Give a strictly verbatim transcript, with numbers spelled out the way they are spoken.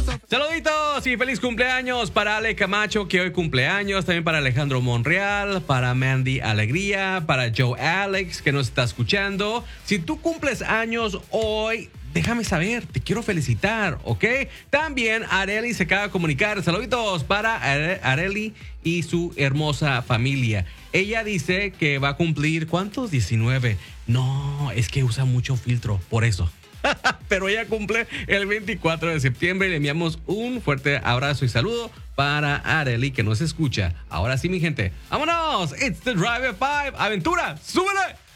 Saluditos y feliz cumpleaños para Ale Camacho, que hoy cumpleaños. También para Alejandro Monreal, para Mandy Alegría, para Joe Alex, que nos está escuchando. Si tú cumples años hoy, déjame saber, te quiero felicitar, ¿ok? También Areli se acaba de comunicar. Saluditos para Areli y su hermosa familia. Ella dice que va a cumplir, ¿cuántos? diecinueve. No, es que usa mucho filtro, por eso. Pero ella cumple el veinticuatro de septiembre y le enviamos un fuerte abrazo y saludo para Areli, que nos escucha. Ahora sí, mi gente, ¡vámonos! It's the Drive at Five. ¡Aventura! ¡Súbele!